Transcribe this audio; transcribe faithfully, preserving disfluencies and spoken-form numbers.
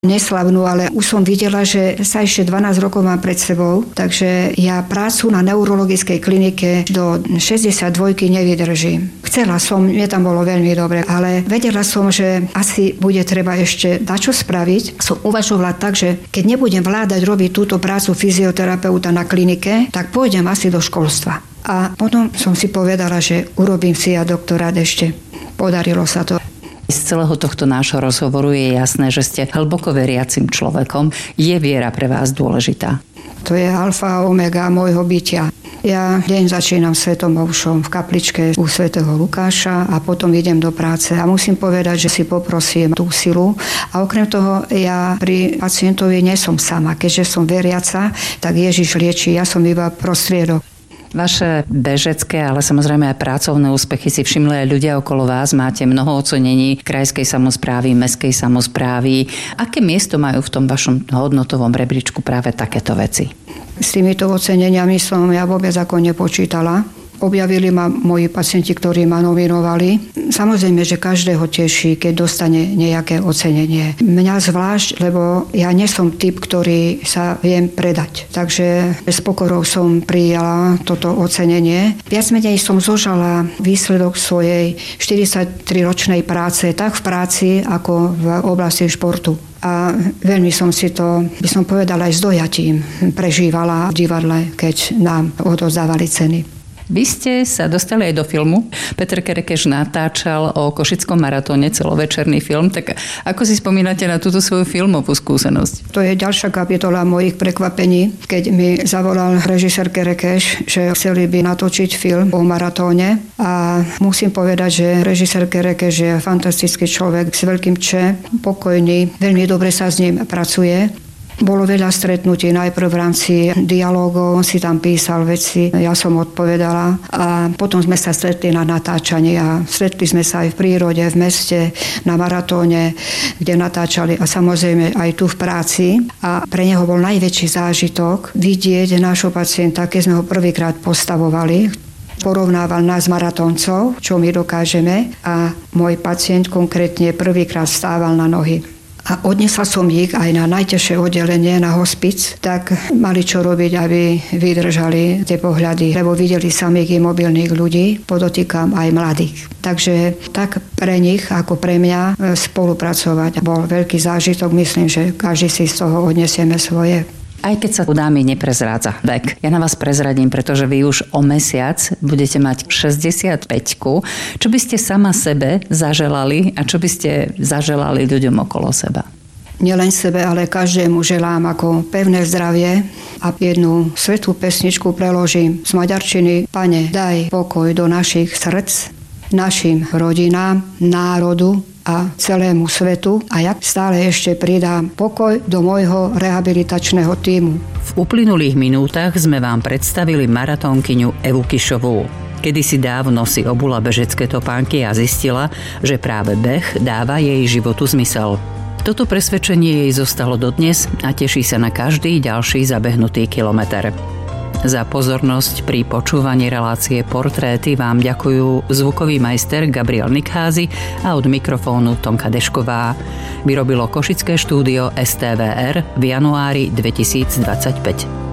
neslavnú, ale už som videla, že sa ešte dvanásť rokov mám pred sebou, takže ja prácu na neurologickej klinike do šesťdesiatdvojky nevydržím. Chcela som, mne tam bolo veľmi dobre, ale vedela som, že asi bude treba ešte dačo spraviť. Som uvažovala tak, že keď nebudem vládať robiť túto prácu fyzioterapeuta na klinike, tak pôjdem asi do školstva. A potom som si povedala, že urobím si ja doktorát ešte. Podarilo sa to. Z celého tohto nášho rozhovoru je jasné, že ste hlboko veriacim človekom. Je viera pre vás dôležitá? To je alfa a omega môjho bytia. Ja deň začínam svetom omšou v kapličke u svätého Lukáša a potom idem do práce. A musím povedať, že si poprosím tú silu. A okrem toho ja pri pacientovi nie som sama. Keďže som veriaca, tak Ježiš lieči. Ja som iba prostriedok. Vaše bežecké, ale samozrejme aj pracovné úspechy si všimli aj ľudia okolo vás. Máte mnoho ocenení krajskej samosprávy, mestskej samosprávy. Aké miesto majú v tom vašom hodnotovom rebríčku práve takéto veci? S týmito oceneniami som ja vôbec ako nepočítala. Objavili ma moji pacienti, ktorí ma nominovali. Samozrejme, že každého teší, keď dostane nejaké ocenenie. Mňa zvlášť, lebo ja nie som typ, ktorý sa viem predať. Takže s pokorou som prijala toto ocenenie. Viac menej som zožala výsledok svojej štyridsaťtriročnej práce, tak v práci, ako v oblasti športu. A veľmi som si to, by som povedala, aj s dojatím prežívala v divadle, keď nám odozdávali ceny. Vy ste sa dostali aj do filmu. Peter Kerekeš natáčal o Košickom maratóne celovečerný film. Tak ako si spomínate na túto svoju filmovú skúsenosť? To je ďalšia kapitola mojich prekvapení, keď mi zavolal režisér Kerekeš, že chceli by natočiť film o maratóne. A musím povedať, že režisér Kerekeš je fantastický človek s veľkým Č, pokojný, veľmi dobre sa s ním pracuje. Bolo veľa stretnutí, najprv v rámci dialógov, on si tam písal veci, ja som odpovedala a potom sme sa stretli na natáčaní a stretli sme sa aj v prírode, v meste, na maratóne, kde natáčali a samozrejme aj tu v práci a pre neho bol najväčší zážitok vidieť nášho pacienta, keď sme ho prvýkrát postavovali. Porovnával nás maratóncov, čo my dokážeme a môj pacient konkrétne prvýkrát stával na nohy. A odnesla som ich aj na najťažšie oddelenie, na hospic, tak mali čo robiť, aby vydržali tie pohľady, lebo videli samých imobilných ľudí, podotýkam aj mladých. Takže tak pre nich, ako pre mňa, spolupracovať bol veľký zážitok. Myslím, že každý si z toho odnesieme svoje. Aj keď sa u dámy neprezrádza vek. Ja na vás prezradím, pretože vy už o mesiac budete mať šesťdesiatpäťku. Čo by ste sama sebe zaželali a čo by ste zaželali ľuďom okolo seba? Nielen sebe, ale každému želám ako pevné zdravie a jednu svätú pesničku preložím z maďarčiny. Pane, daj pokoj do našich srdc, našim rodinám, národu a celému svetu a ja stále ešte pridám pokoj do môjho rehabilitačného tímu. V uplynulých minútach sme vám predstavili maratónkyňu Evu Kišovú. Kedysi dávno si obula bežecké topánky a zistila, že práve beh dáva jej životu zmysel. Toto presvedčenie jej zostalo dodnes a teší sa na každý ďalší zabehnutý kilometer. Za pozornosť pri počúvaní relácie Portréty vám ďakujú zvukový majster Gabriel Nikházy a od mikrofónu Tonka Dešková. Vyrobilo Košické štúdio es té vé er v januári dvetisícdvadsaťpäť.